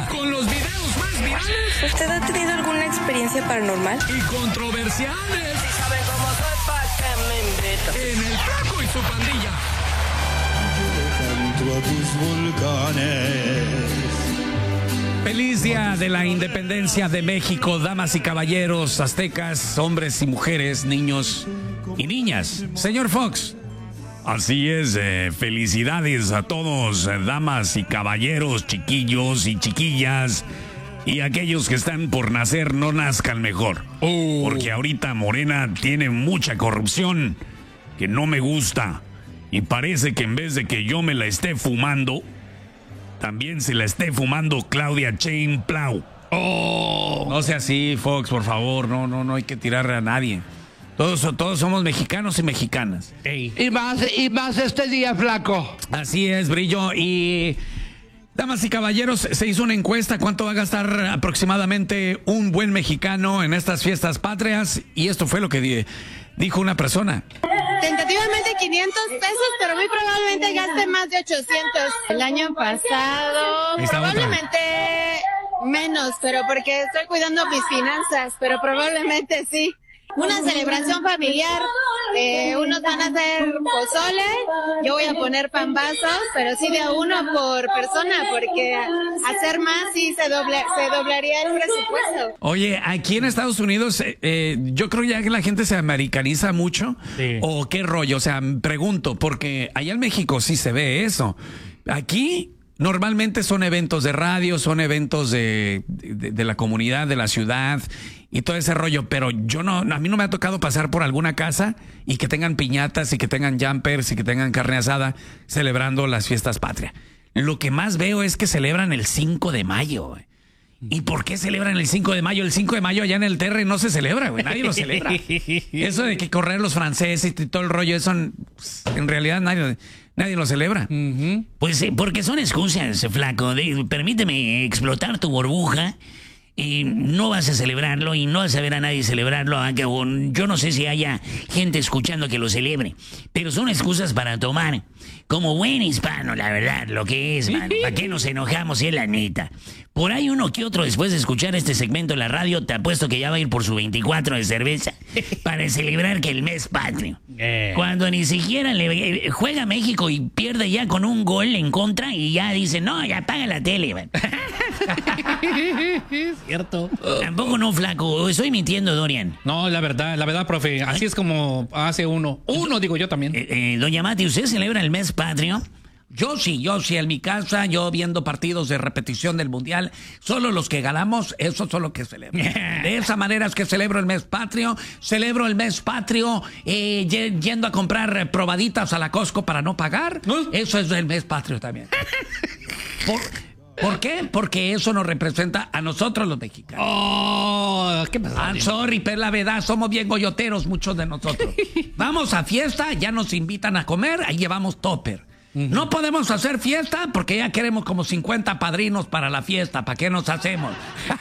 con los videos más virales. ¿Usted ha tenido alguna experiencia paranormal? Y controversiales. Si saben cómo soy, ¿pa' qué me invitan? En el Flaco y su pandilla. Junto a tus volcanes. Feliz día de la independencia de México, damas y caballeros, aztecas, hombres y mujeres, niños y niñas. Señor Fox. Así es, felicidades a todos, damas y caballeros, chiquillos y chiquillas. Y aquellos que están por nacer, no nazcan mejor. Porque ahorita Morena tiene mucha corrupción que no me gusta. Y parece que en vez de que yo me la esté fumando, también se la esté fumando Claudia Sheinbaum. No sea así, Fox, por favor. No hay que tirarle a nadie. Todos somos mexicanos y mexicanas. Ey. Y más este día, Flaco. Así es, Brillo. Y damas y caballeros, se hizo una encuesta. ¿Cuánto va a gastar aproximadamente un buen mexicano en estas fiestas patrias? Y esto fue lo que dijo una persona. Tentativamente 500 pesos, pero muy probablemente gaste más de 800. El año pasado, probablemente menos, pero porque estoy cuidando mis finanzas, pero probablemente sí. Una celebración familiar, unos van a hacer pozole, yo voy a poner pambazos, pero sí de a uno por persona, porque hacer más sí se doblaría el presupuesto. Oye, aquí en Estados Unidos, yo creo ya que la gente se americaniza mucho, sí. ¿O qué rollo? O sea, pregunto, porque allá en México sí se ve eso. Aquí normalmente son eventos de radio, son eventos de la comunidad, de la ciudad y todo ese rollo, pero a mí no me ha tocado pasar por alguna casa y que tengan piñatas y que tengan jumpers y que tengan carne asada celebrando las fiestas patrias. Lo que más veo es que celebran el 5 de mayo. ¿Y por qué celebran el 5 de mayo? El 5 de mayo allá en el Terre no se celebra, güey. Nadie lo celebra. Eso de que correr los franceses y todo el rollo, eso en realidad nadie lo celebra. Pues porque son excusas, Flaco. Permíteme explotar tu burbuja. Y no vas a celebrarlo y no vas a ver a nadie celebrarlo, aunque yo no sé si haya gente escuchando que lo celebre, pero son excusas para tomar. Como buen hispano, la verdad, lo que es, mano. ¿Para qué nos enojamos si es la neta? Por ahí uno que otro, después de escuchar este segmento en la radio, te apuesto que ya va a ir por su 24 de cerveza para celebrar que el mes patrio. Cuando ni siquiera juega México y pierde ya con un gol en contra y ya dice, no, ya apaga la tele, man. Cierto. Tampoco no, Flaco. Estoy mintiendo, Dorian. No, la verdad, profe. Así es como hace uno. Digo yo también. Doña Mati, ¿usted celebra el mes patrio? Yo sí, en mi casa, yo viendo partidos de repetición del Mundial, solo los que ganamos, esos son los que celebro. De esa manera es que celebro el mes patrio, yendo a comprar probaditas a la Costco para no pagar, eso es el mes patrio también. ¿Por qué? Porque eso nos representa a nosotros los mexicanos. ¿Qué pasa? Sorry, pero la verdad, somos bien goyoteros muchos de nosotros. Vamos a fiesta, ya nos invitan a comer, ahí llevamos topper. No podemos hacer fiesta porque ya queremos como 50 padrinos para la fiesta. ¿Para qué nos hacemos?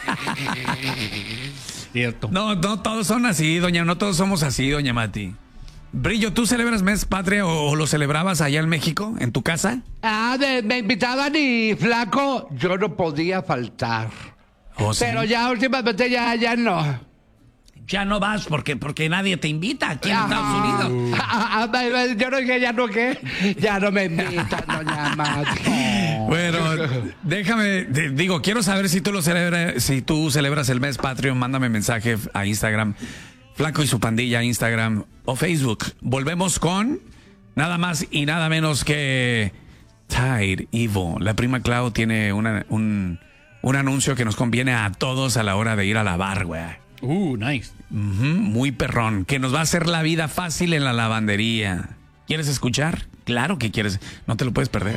Cierto. No todos son así, no todos somos así, doña Mati. Brillo, ¿tú celebras mes patria o lo celebrabas allá en México, en tu casa? Me invitaban y, Flaco, yo no podía faltar. ¿Sí? Pero ya últimamente ya no. Ya no vas porque nadie te invita aquí en Estados Unidos. Yo no dije ya no me invitan, doña Mati. Bueno, déjame, quiero saber si tú celebras el mes patrio. Mándame mensaje a Instagram, Flaco y su pandilla, Instagram o Facebook. Volvemos con nada más y nada menos que Tide Evo. La prima Clau tiene un anuncio que nos conviene a todos a la hora de ir a lavar, güey. Nice. Muy perrón, que nos va a hacer la vida fácil en la lavandería. ¿Quieres escuchar? Claro que quieres, no te lo puedes perder.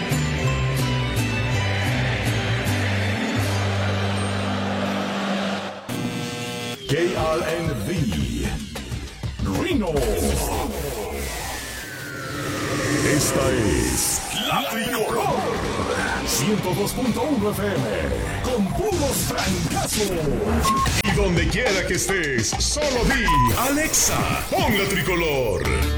KRNV Reno. Esta es La Tricolor 102.1 FM con puros francazos. Y donde quiera que estés, solo di Alexa, pon La Tricolor.